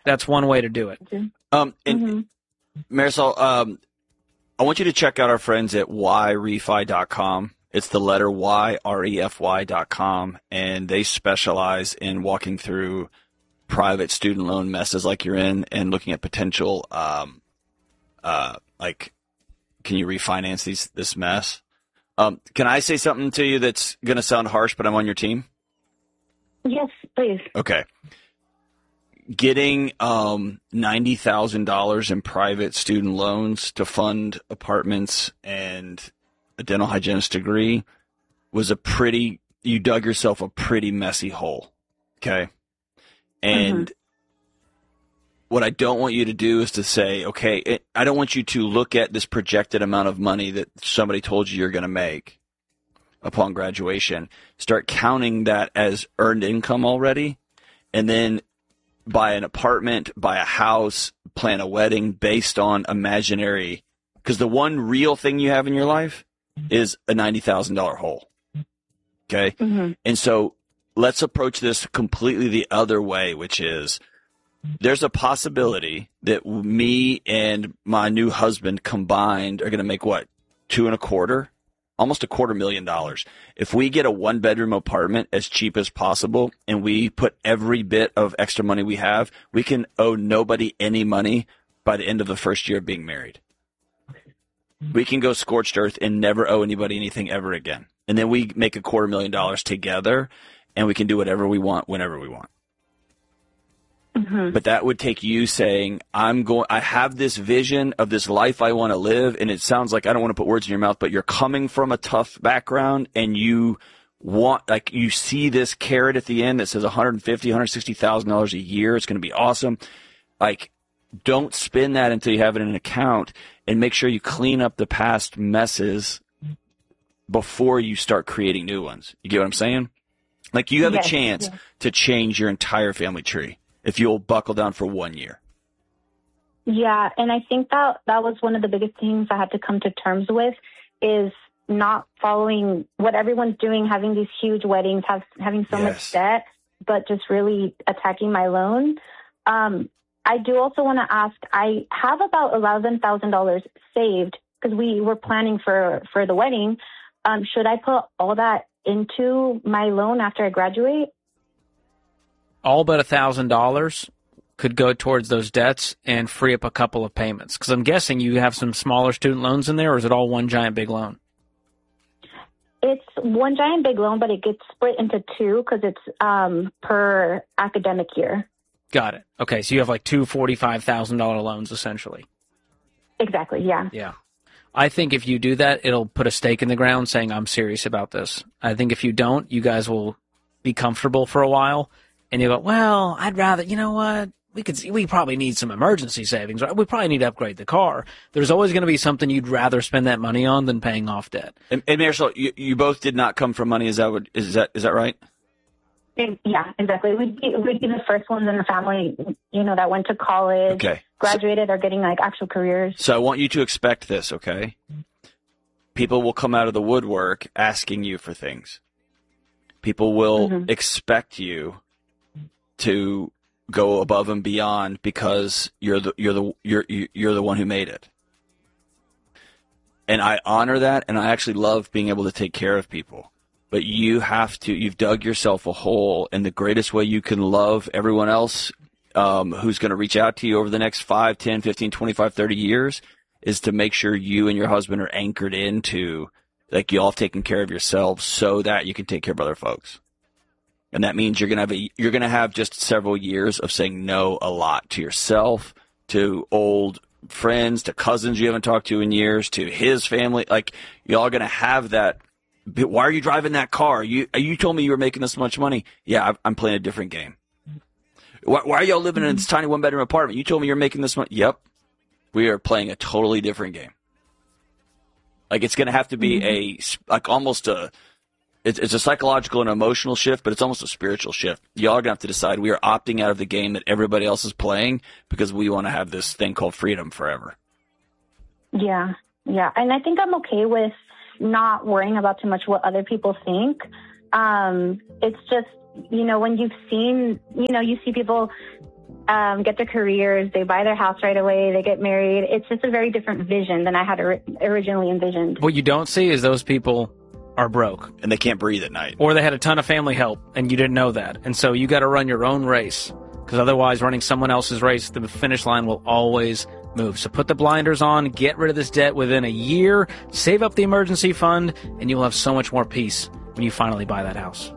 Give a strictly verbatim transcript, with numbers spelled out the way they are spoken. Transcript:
That's one way to do it. Um, and Mm-hmm. Marisol, um, I want you to check out our friends at y refi dot com. It's the letter Y, R E F Y dot com, and they specialize in walking through private student loan messes like you're in and looking at potential, um, uh, like, can you refinance these this mess? Um, can I say something to you that's going to sound harsh, but I'm on your team? Yes, please. Okay. Getting um, ninety thousand dollars in private student loans to fund apartments and a dental hygienist degree was a pretty, you dug yourself a pretty messy hole. Okay. And Mhm. what I don't want you to do is to say, okay, it, I don't want you to look at this projected amount of money that somebody told you you're going to make upon graduation. Start counting that as earned income already, and then buy an apartment, buy a house, plan a wedding based on imaginary, because the one real thing you have in your life is a ninety thousand dollars hole. Okay? Mm-hmm. And so let's approach this completely the other way, which is there's a possibility that me and my new husband combined are going to make what? Two and a quarter? Almost a quarter million dollars. If we get a one bedroom apartment as cheap as possible and we put every bit of extra money we have, we can owe nobody any money by the end of the first year of being married. We can go scorched earth and never owe anybody anything ever again. And then we make a quarter million dollars together and we can do whatever we want whenever we want. Mm-hmm. But that would take you saying, I'm going, I have this vision of this life I want to live. And it sounds like, I don't want to put words in your mouth, but you're coming from a tough background and you want, like, you see this carrot at the end that says one hundred fifty thousand dollars, one hundred sixty thousand dollars a year. It's going to be awesome. Like, don't spend that until you have it in an account, and make sure you clean up the past messes before you start creating new ones. You get what I'm saying? Like, you have Yes, a chance yes. to change your entire family tree if you'll buckle down for one year. Yeah, and I think that that was one of the biggest things I had to come to terms with, is not following what everyone's doing, having these huge weddings, have, having so Yes. much debt, but just really attacking my loan. Um, I do also want to ask, I have about eleven thousand dollars saved because we were planning for, for the wedding. Um, should I put all that into my loan after I graduate? All but one thousand dollars could go towards those debts and free up a couple of payments. Because I'm guessing you have some smaller student loans in there, or is it all one giant big loan? It's one giant big loan, but it gets split into two because it's um, per academic year. Got it. Okay, so you have like two forty-five thousand dollars loans, essentially. Exactly, yeah. Yeah. I think if you do that, it'll put a stake in the ground saying, I'm serious about this. I think if you don't, you guys will be comfortable for a while, and you go, well, I'd rather, you know what? We could, we probably need some emergency savings, right? We probably need to upgrade the car. There's always going to be something you'd rather spend that money on than paying off debt. And, and Marisol, you, you both did not come from money. Is that what, is that is that right? And- yeah, exactly. We'd be, we'd be the first ones in the family, you know, that went to college, Okay. graduated, or getting like actual careers. So I want you to expect this, okay? People will come out of the woodwork asking you for things. People will Mhm. expect you to go above and beyond because you're the you're the you're you're the one who made it. And I honor that, and I actually love being able to take care of people. But you have to, you've dug yourself a hole, and the greatest way you can love everyone else um, who's going to reach out to you over the next five, ten, fifteen, twenty-five, thirty years is to make sure you and your husband are anchored into, like, you all have taken care of yourselves so that you can take care of other folks. And that means you're going to have a, you're going to have just several years of saying no a lot to yourself, to old friends, to cousins you haven't talked to in years, to his family. Like, you're all going to have that. But why are you driving that car? You you told me you were making this much money. Yeah, I'm playing a different game. Why, why are y'all living in this tiny one-bedroom apartment? You told me you're making this money. Yep. We are playing a totally different game. Like, it's going to have to be a, like, almost a, it's, it's a psychological and emotional shift, but it's almost a spiritual shift. Y'all are going to have to decide we are opting out of the game that everybody else is playing because we want to have this thing called freedom forever. Yeah, yeah. And I think I'm okay with not worrying about too much what other people think. Um, it's just, you know, when you've seen, you know, you see people um, get their careers, they buy their house right away, they get married. It's just a very different vision than I had or- originally envisioned. What you don't see is those people are broke. And they can't breathe at night. Or they had a ton of family help, and you didn't know that. And so you got to run your own race, because otherwise running someone else's race, the finish line will always move. So put the blinders on, get rid of this debt within a year, save up the emergency fund, and you'll have so much more peace when you finally buy that house.